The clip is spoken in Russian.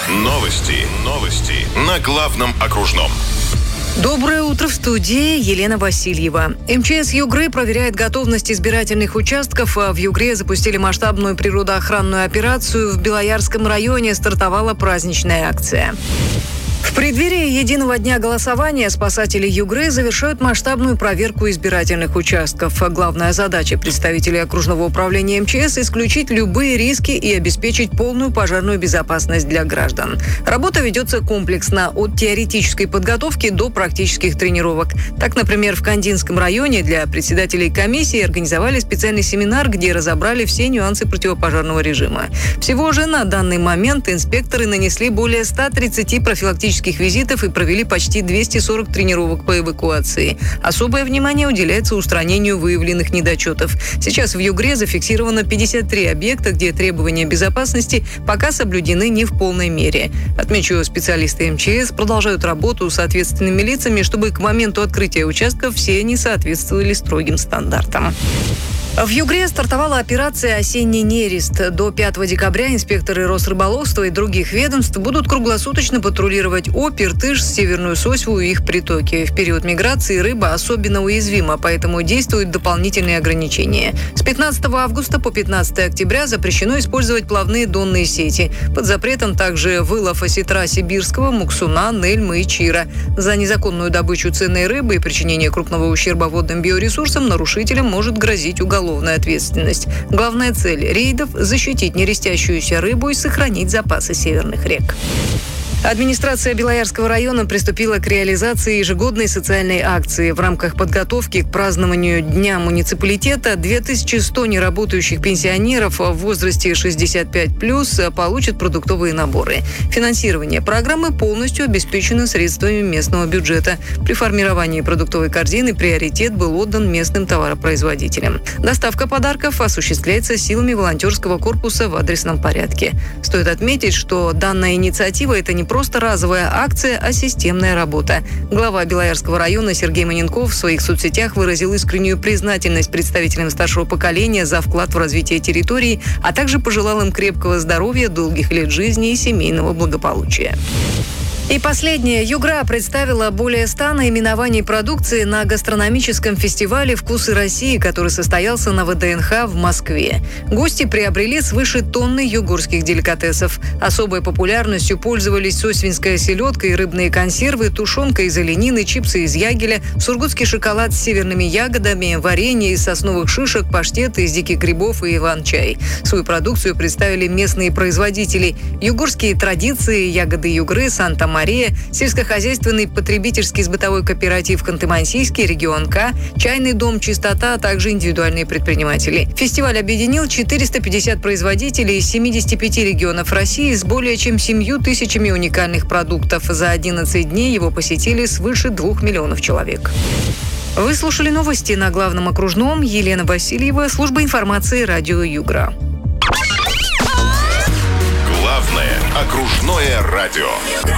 Новости на главном окружном. Доброе утро, в студии Елена Васильева. МЧС Югры проверяет готовность избирательных участков. В Югре запустили масштабную природоохранную операцию. В Белоярском районе стартовала праздничная акция. В преддверии единого дня голосования спасатели Югры завершают масштабную проверку избирательных участков. Главная задача представителей окружного управления МЧС – исключить любые риски и обеспечить полную пожарную безопасность для граждан. Работа ведется комплексно, от теоретической подготовки до практических тренировок. Так, например, в Кандинском районе для председателей комиссии организовали специальный семинар, где разобрали все нюансы противопожарного режима. Всего же на данный момент инспекторы нанесли более 130 профилактических визитов и провели почти 240 тренировок по эвакуации. Особое внимание уделяется устранению выявленных недочетов. Сейчас в Югре зафиксировано 53 объекта, где требования безопасности пока соблюдены не в полной мере. Отмечу, специалисты МЧС продолжают работу с ответственными лицами, чтобы к моменту открытия участков все они соответствовали строгим стандартам. В Югре стартовала операция «Осенний нерест». До 5 декабря инспекторы Росрыболовства и других ведомств будут круглосуточно патрулировать Обь, Иртыш, Северную Сосьву и их притоки. В период миграции рыба особенно уязвима, поэтому действуют дополнительные ограничения. С 15 августа по 15 октября запрещено использовать плавные донные сети. Под запретом также вылов осетра сибирского, муксуна, нельмы и чира. За незаконную добычу ценной рыбы и причинение крупного ущерба водным биоресурсам нарушителям может грозить уголовная ответственность. Главная цель рейдов – защитить нерестящуюся рыбу и сохранить запасы северных рек. Администрация Белоярского района приступила к реализации ежегодной социальной акции. В рамках подготовки к празднованию Дня муниципалитета 2100 неработающих пенсионеров в возрасте 65+, получат продуктовые наборы. Финансирование программы полностью обеспечено средствами местного бюджета. При формировании продуктовой корзины приоритет был отдан местным товаропроизводителям. Доставка подарков осуществляется силами волонтерского корпуса в адресном порядке. Стоит отметить, что данная инициатива – это не просто разовая акция, а системная работа. Глава Белоярского района Сергей Маненков в своих соцсетях выразил искреннюю признательность представителям старшего поколения за вклад в развитие территории, а также пожелал им крепкого здоровья, долгих лет жизни и семейного благополучия. И последнее. Югра представила более 100 наименований продукции на гастрономическом фестивале «Вкусы России», который состоялся на ВДНХ в Москве. Гости приобрели свыше тонны югорских деликатесов. Особой популярностью пользовались сосвинская селедка и рыбные консервы, тушенка из оленины, чипсы из ягеля, сургутский шоколад с северными ягодами, варенье из сосновых шишек, паштеты из диких грибов и иван-чай. Свою продукцию представили местные производители. Югорские традиции, ягоды Югры, Санта-Мария, сельскохозяйственный потребительский бытовой кооператив Ханты-Мансийский, регион К, чайный дом «Чистота», а также индивидуальные предприниматели. Фестиваль объединил 450 производителей из 75 регионов России с более чем 7 тысячами уникальных продуктов. За 11 дней его посетили свыше 2 миллионов человек. Вы слушали новости на главном окружном. Елена Васильева, служба информации радио Югра. Главное окружное радио.